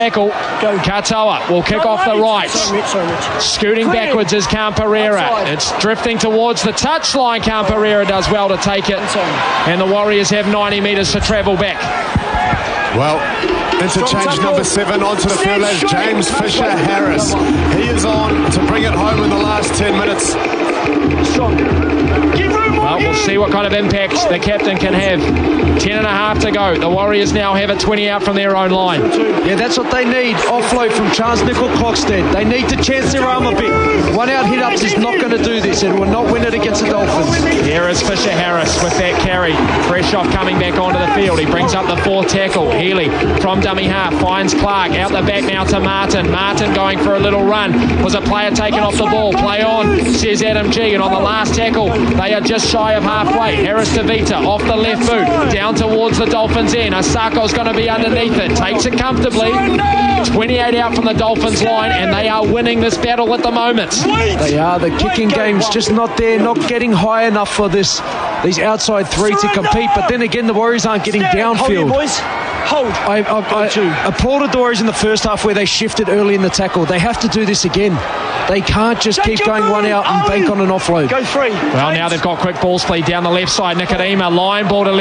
Tackle. Katoa will kick off the right. Scooting backwards is Camperera. It's drifting towards the touchline. Camperera does well to take it. And the Warriors have 90 metres to travel back. Well, interchange number 7 onto the field as James Fisher-Harris. He is on to bring it home in the last 10 minutes. Well, we'll see what kind of impact the captain can have. 10.5 to go. The Warriors now have it 20 out from their own line. Yeah, that's what they need. Offload from Charles Nicol-Clockstead. They need to chance their arm a bit. One out hit-ups is not going to do this. It will not win it against the Dolphins. Here is Fisher-Harris with that carry. Fresh off coming back onto the field. He brings up the 4th tackle. Healy from dummy half finds Clark. Out the back now to Martin. Martin going for a little run. Was a player taken off the ball. Play on, says Adam G. And on the last tackle, they are just shy of halfway. Harris to Vita off the left boot. Down towards the Dolphins end. Asako's going to be underneath it. Takes it comfortably. 28 out from the Dolphins line, and they are winning this battle at the moment. They are. The kicking game's just not there, not getting high enough for these outside three to compete. But then again, the Warriors aren't getting downfield. I applauded the Warriors in the first half where they shifted early in the tackle. They have to do this again. They can't just keep going one out and bank on an offload. Well, now they've got quick ball speed down the left side. Nikodima, line ball to